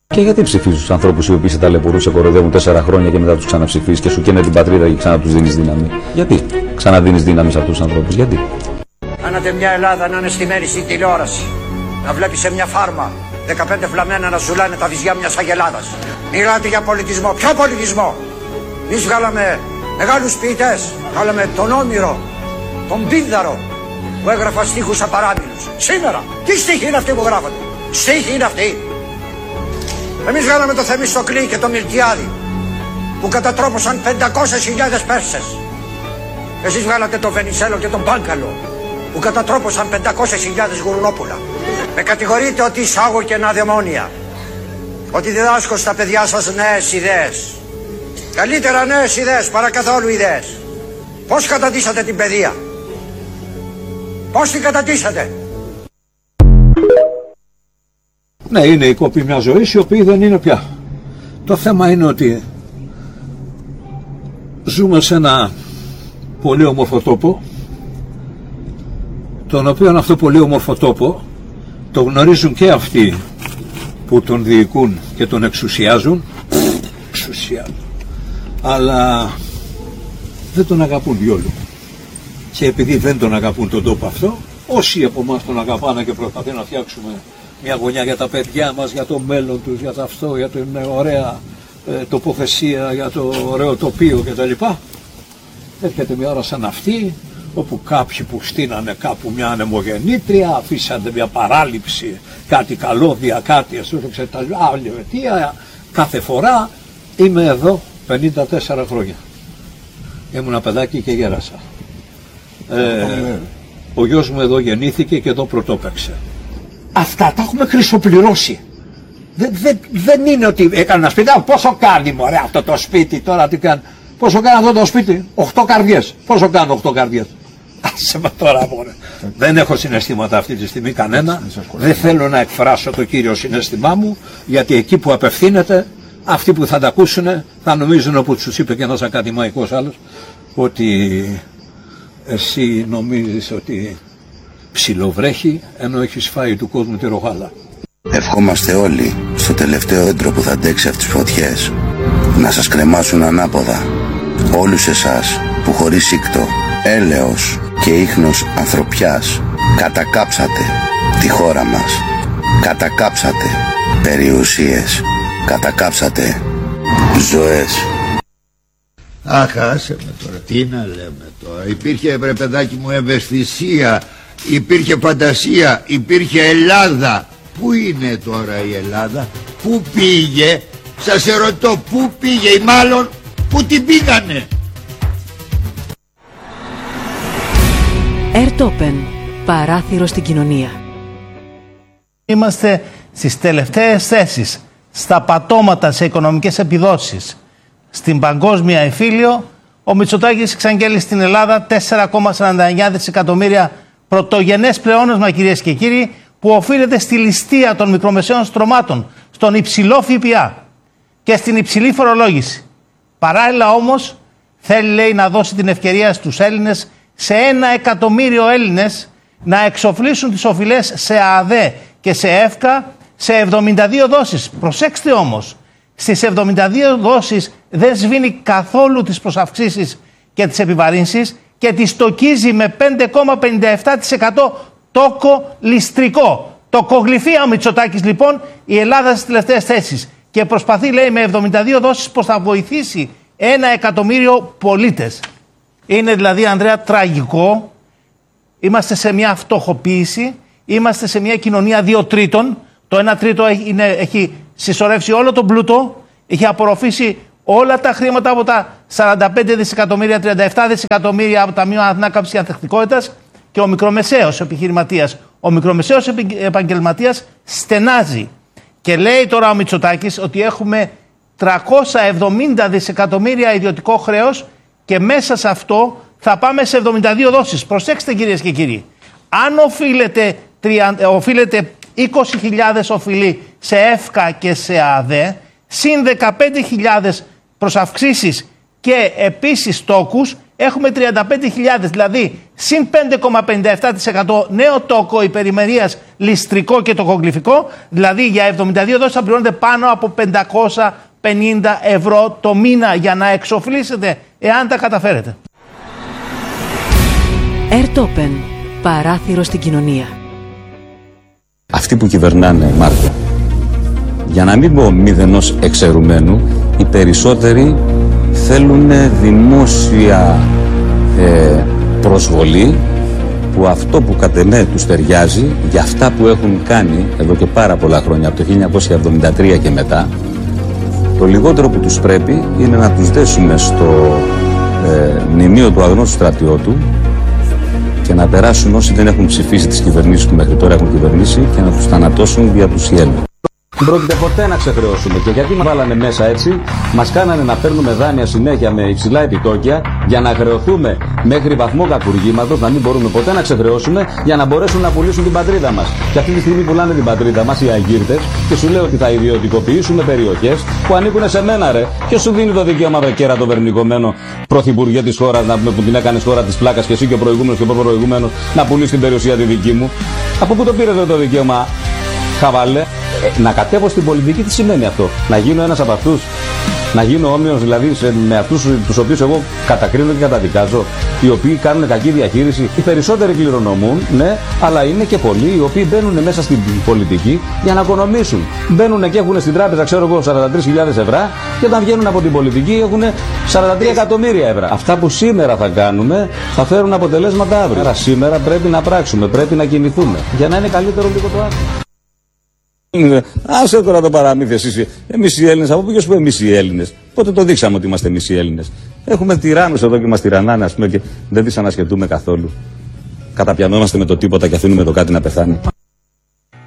Και γιατί ψηφίζεις τους ανθρώπους οι οποίοι σε ταλαιπωρούν, σε κοροϊδεύουν 4 χρόνια και μετά τους ξαναψηφίζεις και σου καίνε την πατρίδα και ξανά τους δίνεις δύναμη? Γιατί ξαναδίνεις δύναμη σε αυτούς τους ανθρώπους? Γιατί? Κάνατε μια Ελλάδα να είναι στημένη στην τηλεόραση. Να βλέπει σε μια φάρμα 15 φλαμμένα να ζουλάνε τα βυζιά μιας αγελάδας. Μιλάτε για πολιτισμό. Ποιο πολιτισμό? Εμείς βγάλαμε μεγάλους ποιητές. Βγάλαμε τον Όμηρο, τον Πίνδαρο που έγραφα στίχους απαράμιλους. Σήμερα, τι στίχοι είναι αυτοί που γράφατε? Στίχοι είναι αυτοί? Εμείς βγάλαμε το Θεμιστοκλή και το Μιλτιάδη που κατατρόπωσαν 500.000 Πέρσες. Εσείς βγάλατε τον Βενιζέλο και τον Πάγκαλο που κατατρόπωσαν 500.000 γουρνόπουλα. Με κατηγορείτε ότι εισάγω κενά δαιμόνια, ότι διδάσκω στα παιδιά σας νέες ιδέες. Καλύτερα νέες ιδέες παρά καθόλου ιδέες. Πώς κατατίσατε την παιδεία? Πώς την κατατίσατε? Ναι, είναι η κόπη μια ζωής η οποία δεν είναι πια. Το θέμα είναι ότι ζούμε σε ένα πολύ όμορφο τόπο, τον οποίο αυτό πολύ όμορφο τόπο το γνωρίζουν και αυτοί που τον διοικούν και τον εξουσιάζουν, αλλά δεν τον αγαπούν διόλου. Και επειδή δεν τον αγαπούν τον τόπο αυτό, όσοι από εμάς τον αγαπάνε και προσπαθούν να φτιάξουμε μια γωνιά για τα παιδιά μας, για το μέλλον τους, για αυτό, για την ωραία τοποθεσία, για το ωραίο τοπίο κτλ. Έρχεται μια ώρα σαν αυτή, όπου κάποιοι που στείνανε κάπου μια ανεμογεννήτρια, αφήσανε μια παράληψη, κάτι καλώδια, κάτι αστρόφεξε τα άλλη αιτία. Κάθε φορά είμαι εδώ 54 χρόνια. Ήμουν παιδάκι και γέρασα. Ο γιος μου εδώ γεννήθηκε και εδώ πρωτόπαιξε. Αυτά τα έχουμε χρυσοπληρώσει. Δεν είναι ότι έκανε ένα σπίτι. Πόσο κάνει μωρέ αυτό το σπίτι τώρα, τι κάνει? Πόσο κάνει αυτό το σπίτι? 8 καρδιές. Πόσο κάνουν 8 καρδιές? Άσε με τώρα μωρέ. Δεν έχω συναισθήματα αυτή τη στιγμή κανένα. Δεν θέλω να εκφράσω το κύριο συναίσθημά μου, γιατί εκεί που απευθύνεται αυτοί που θα τα ακούσουν θα νομίζουν, όπως τους είπε και ένας ακαδημαϊκός άλλος, ότι εσύ νομίζεις ότι ψιλοβρέχει ενώ έχεις φάει του κόσμου τη ροχάλα. Ευχόμαστε όλοι στο τελευταίο έντρο που θα αντέξει αυτές τις φωτιές να σας κρεμάσουν ανάποδα. Όλους εσάς που χωρίς σύκτο, έλεος και ίχνος ανθρωπιάς κατακάψατε τη χώρα μας, κατακάψατε περιουσίες, κατακάψατε ζωές. Αχ, άσε με τώρα, τι να λέμε τώρα? Υπήρχε, βρε παιδάκι μου, ευαισθησία, υπήρχε φαντασία, υπήρχε Ελλάδα. Πού είναι τώρα η Ελλάδα? Πού πήγε? Σας ερωτώ, πού πήγε, ή μάλλον πού την πήγανε? Ερτόπεν, παράθυρο στην κοινωνία. Είμαστε στις τελευταίες θέσεις, στα πατώματα σε οικονομικές επιδόσεις. Στην παγκόσμια εμφύλιο, ο Μητσοτάκης εξαγγέλει στην Ελλάδα 4,49 δισεκατομμύρια πρωτογενές πλεόνασμα, κυρίες και κύριοι, που οφείλεται στη ληστεία των μικρομεσαίων στρωμάτων, στον υψηλό ΦΠΑ και στην υψηλή φορολόγηση. Παράλληλα όμως θέλει, λέει, να δώσει την ευκαιρία στους Έλληνες, σε 1 εκατομμύριο Έλληνες, να εξοφλήσουν τις οφειλές σε ΑΔΕ και σε ΕΦΚΑ σε 72 δόσεις. Προσέξτε όμως, στις 72 δόσεις δεν σβήνει καθόλου τις προσαυξήσεις και τις επιβαρύνσεις και τις τοκίζει με 5,57% τόκο ληστρικό. Τοκογλυφία ο Μητσοτάκης λοιπόν, η Ελλάδα στις τελευταίες θέσεις, και προσπαθεί, λέει, με 72 δόσεις πως θα βοηθήσει 1 εκατομμύριο πολίτες. Είναι δηλαδή, Ανδρέα, τραγικό. Είμαστε σε μια φτωχοποίηση, είμαστε σε μια κοινωνία 2 τρίτων. Το 1 τρίτο έχει συσσωρεύσει όλο τον πλούτο, έχει απορροφήσει όλα τα χρήματα από τα 45 δισεκατομμύρια, 37 δισεκατομμύρια από τα Ταμείο Ανάκαμψης και Ανθεκτικότητας, και ο μικρομεσαίος επιχειρηματίας, ο μικρομεσαίος επαγγελματίας στενάζει. Και λέει τώρα ο Μητσοτάκης ότι έχουμε 370 δισεκατομμύρια ιδιωτικό χρέος και μέσα σε αυτό θα πάμε σε 72 δόσεις. Προσέξτε, κυρίες και κύριοι, αν οφείλετε 20.000 οφειλή σε ΕΦΚΑ και σε ΑΔΕ, συν 15.000 προσαυξήσεις και επίσης τόκους, έχουμε 35.000, δηλαδή συν 5,57% νέο τόκο υπερημερίας ληστρικό και τοκογλυφικό, δηλαδή για 72 δόσεις θα πληρώνετε πάνω από 550 ευρώ το μήνα για να εξοφλήσετε, εάν τα καταφέρετε. Ερτόπεν, παράθυρο στην κοινωνία. Αυτοί που κυβερνάνε, Μάρκο, για να μην πω μηδενός εξαιρουμένου, οι περισσότεροι θέλουν δημόσια προσβολή, που αυτό που κατ' εμέ τους ταιριάζει για αυτά που έχουν κάνει εδώ και πάρα πολλά χρόνια, από το 1973 και μετά. Το λιγότερο που τους πρέπει είναι να τους δέσουμε στο μνημείο του αγνώστου στρατιώτου και να περάσουν όσοι δεν έχουν ψηφίσει τις κυβερνήσεις που μέχρι τώρα έχουν κυβερνήσει και να τους θανατώσουν δια του Σιέλου. Δεν πρόκειται ποτέ να ξεχρεώσουμε. Και γιατί μας βάλανε μέσα έτσι, μας κάνανε να παίρνουμε δάνεια συνέχεια με υψηλά επιτόκια για να χρεωθούμε μέχρι βαθμό κακουργήματος, να μην μπορούμε ποτέ να ξεχρεώσουμε, για να μπορέσουν να πουλήσουν την πατρίδα μας. Και αυτή τη στιγμή πουλάνε την πατρίδα μας οι αγκύρτες και σου λέω ότι θα ιδιωτικοποιήσουμε περιοχές που ανήκουν σε μένα, ρε. Ποιος σου δίνει το δικαίωμα, βρε κέρατο βερνικωμένο πρωθυπουργέ της χώρας, που την έκανες χώρα της πλάκας και εσύ και ο προηγούμενος και ο προηγούμενος, να πουλήσει την περιουσία τη δική μου? Από πού το πήρες το δικαίωμα, χαβαλέ? Να κατέβω στην πολιτική, τι σημαίνει αυτό? Να γίνω ένας από αυτούς? Να γίνω όμοιος δηλαδή με αυτούς τους οποίους εγώ κατακρίνω και καταδικάζω, οι οποίοι κάνουν κακή διαχείριση? Οι περισσότεροι κληρονομούν, ναι, αλλά είναι και πολλοί οι οποίοι μπαίνουν μέσα στην πολιτική για να οικονομήσουν. Μπαίνουν και έχουν στην τράπεζα, ξέρω εγώ, 43.000 ευρώ, και όταν βγαίνουν από την πολιτική έχουν 43 εκατομμύρια ευρώ. Αυτά που σήμερα θα κάνουμε θα φέρουν αποτελέσματα αύριο. Άρα σήμερα πρέπει να πράξουμε, πρέπει να κινηθούμε για να είναι καλύτερο λίγο το αύριο. Άσε τώρα το παραμύθι εσείς. Εμείς οι Έλληνες, από ποιος που εμείς οι Έλληνες? Πότε το δείξαμε ότι είμαστε εμείς οι Έλληνες? Έχουμε τυράννους εδώ και μας τυραννάνε, ας πούμε, και δεν τις ανασχετούμε καθόλου. Καταπιανόμαστε με το τίποτα και αφήνουμε το κάτι να πεθάνει.